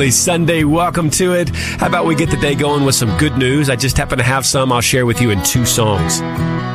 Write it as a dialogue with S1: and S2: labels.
S1: Early Sunday. Welcome to it. How about we get the day going with some good news? I just happen to have some I'll share with you in 2 songs.